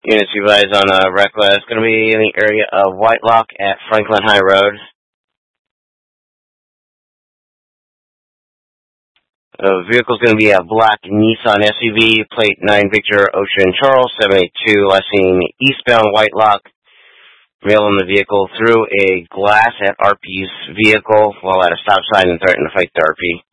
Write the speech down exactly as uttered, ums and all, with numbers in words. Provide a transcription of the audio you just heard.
Units advised on uh, Reckless. Going to be in the area of Whitelock at Franklin High Road. The vehicle's going to be a black Nissan S U V, plate nine Victor Ocean Charles seven eight two, last seen eastbound Whitelock. Mailing the vehicle through a glass at R P's vehicle while at a stop sign and threatening to fight the R P.